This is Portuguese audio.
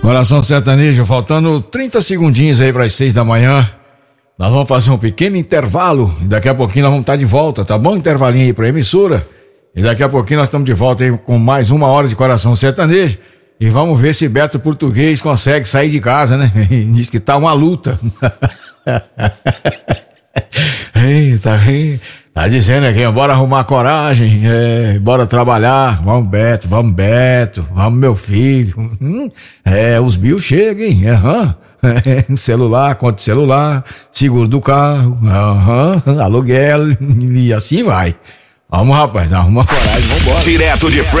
Coração Sertanejo, faltando 30 segundinhos aí para as 6 da manhã. Nós vamos fazer um pequeno intervalo e daqui a pouquinho nós vamos estar de volta, tá bom? Intervalinho aí pra emissora. E daqui a pouquinho nós estamos de volta aí com mais uma hora de Coração Sertanejo. E vamos ver se Beto Português consegue sair de casa, né? Diz que tá uma luta. Eita, tá dizendo aqui, bora arrumar coragem, bora trabalhar, vamos Beto, vamos meu filho. Os bills chegam, hein? Celular, conta de celular, seguro do carro, aluguel e assim vai. Vamos, rapaz, arruma coragem, vambora. Direto de frente.